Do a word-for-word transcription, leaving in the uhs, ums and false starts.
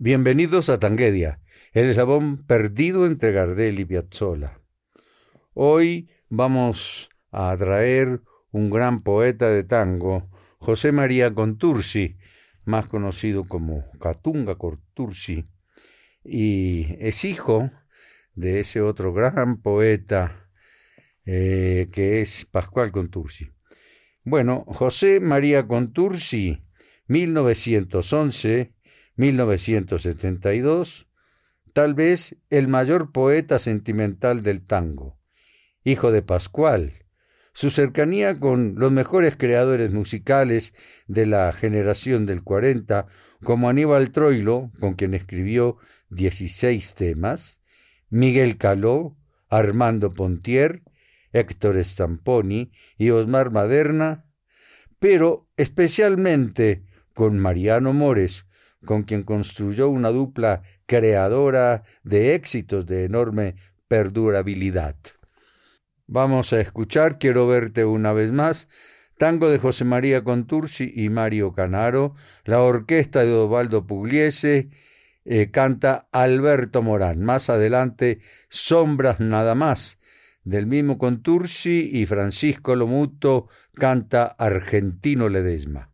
Bienvenidos a Tanguedia, el eslabón perdido entre Gardel y Piazzolla. Hoy vamos a traer un gran poeta de tango, José María Contursi, más conocido como Catunga Contursi, y es hijo de ese otro gran poeta eh, que es Pascual Contursi. Bueno, José María Contursi, mil novecientos once a mil novecientos setenta y dos, tal vez el mayor poeta sentimental del tango, hijo de Pascual. Su cercanía con los mejores creadores musicales de la generación del cuarenta, como Aníbal Troilo, con quien escribió dieciséis temas, Miguel Caló, Armando Pontier, Héctor Stamponi y Osmar Maderna, pero especialmente con Mariano Mores, con quien construyó una dupla creadora de éxitos de enorme perdurabilidad. Vamos a escuchar Quiero verte una vez más, tango de José María Contursi y Mario Canaro. La orquesta de Osvaldo Pugliese eh, canta Alberto Morán. Más adelante, Sombras nada más, del mismo Contursi, y Francisco Lomuto canta Argentino Ledesma.